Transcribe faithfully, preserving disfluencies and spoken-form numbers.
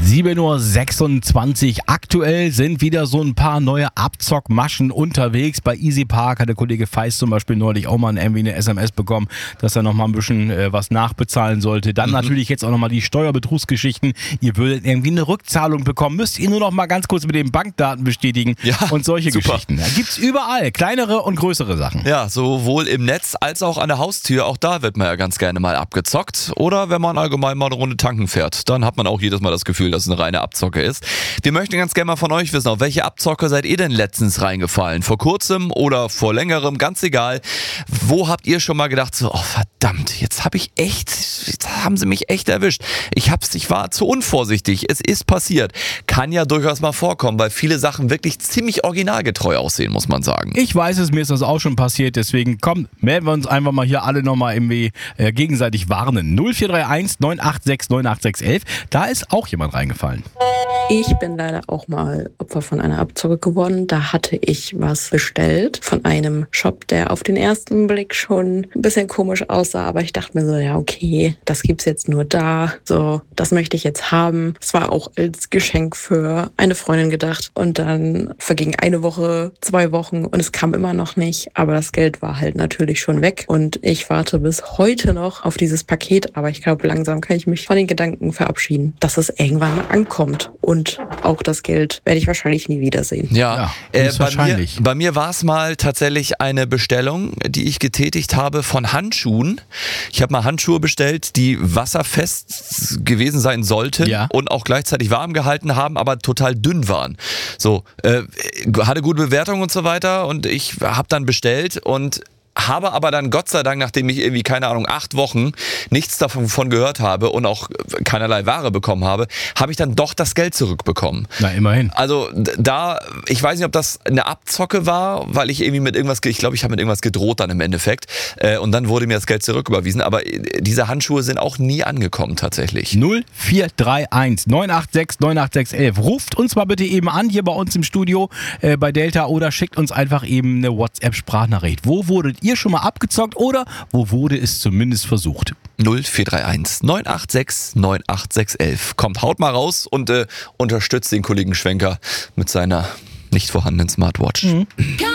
sieben Uhr sechsundzwanzig. Aktuell sind wieder so ein paar neue Abzockmaschen unterwegs. Bei EasyPark hat der Kollege Feist zum Beispiel neulich auch mal irgendwie eine S M S bekommen, dass er noch mal ein bisschen äh, was nachbezahlen sollte. Dann mhm. natürlich jetzt auch noch mal die Steuerbetrugsgeschichten. Ihr würdet irgendwie eine Rückzahlung bekommen. Müsst ihr nur noch mal ganz kurz mit den Bankdaten bestätigen ja, und solche super. Geschichten. Da gibt's überall kleinere und größere Sachen. Ja, sowohl im Netz als auch an der Haustür. Auch da wird man ja ganz gerne mal abgezockt. Oder wenn man allgemein mal eine Runde tanken fährt, dann hat man auch jedes Mal das Gefühl, dass es eine reine Abzocke ist. Wir möchten ganz gerne mal von euch wissen, auf welche Abzocke seid ihr denn letztens reingefallen? Vor kurzem oder vor längerem, ganz egal. Wo habt ihr schon mal gedacht, so, oh verdammt, jetzt habe ich echt, jetzt haben sie mich echt erwischt. Ich hab's, ich war zu unvorsichtig. Es ist passiert. Kann ja durchaus mal vorkommen, weil viele Sachen wirklich ziemlich originalgetreu aussehen, muss man sagen. Ich weiß es, mir ist das auch schon passiert, deswegen komm, melden wir uns einfach mal hier alle nochmal irgendwie äh, gegenseitig warnen. null vier drei eins neun acht sechs neun acht sechs eins. Da ist auch jemand reingefallen. Ich bin leider auch mal Opfer von einer Abzocke geworden. Da hatte ich was bestellt von einem Shop, der auf den ersten Blick schon ein bisschen komisch aussah. Aber ich dachte mir so, ja okay, das gibt's jetzt nur da. So, das möchte ich jetzt haben. Es war auch als Geschenk für eine Freundin gedacht. Und dann verging eine Woche, zwei Wochen und es kam immer noch nicht. Aber das Geld war halt natürlich schon weg. Und ich warte bis heute noch auf dieses Paket. Aber ich glaube, langsam kann ich mich von den Gedanken verabschieden, dass es irgendwann mal ankommt. Und auch das Geld werde ich wahrscheinlich nie wiedersehen. Ja, ja äh, bei wahrscheinlich. mir, bei mir war es mal tatsächlich eine Bestellung, die ich getätigt habe von Handschuhen. Ich habe mal Handschuhe bestellt, die wasserfest gewesen sein sollten ja. und auch gleichzeitig warm gehalten haben, aber total dünn waren. So, äh, hatte gute Bewertung und so weiter und ich habe dann bestellt und habe aber dann Gott sei Dank, nachdem ich irgendwie, keine Ahnung, acht Wochen nichts davon gehört habe und auch keinerlei Ware bekommen habe, habe ich dann doch das Geld zurückbekommen. Na, immerhin. Also da, ich weiß nicht, ob das eine Abzocke war, weil ich irgendwie mit irgendwas, ich glaube, ich habe mit irgendwas gedroht dann im Endeffekt äh, und dann wurde mir das Geld zurücküberwiesen, aber diese Handschuhe sind auch nie angekommen tatsächlich. null vier drei eins neun acht sechs neun acht sechs eins. Ruft uns mal bitte eben an, hier bei uns im Studio äh, bei Delta oder schickt uns einfach eben eine WhatsApp-Sprachnachricht. Wo wurdet ihr schon mal abgezockt oder wo wurde es zumindest versucht? null vier drei eins neun acht sechs neun acht sechs eins. Kommt, haut mal raus und äh, unterstützt den Kollegen Schwenker mit seiner nicht vorhandenen Smartwatch. Mhm.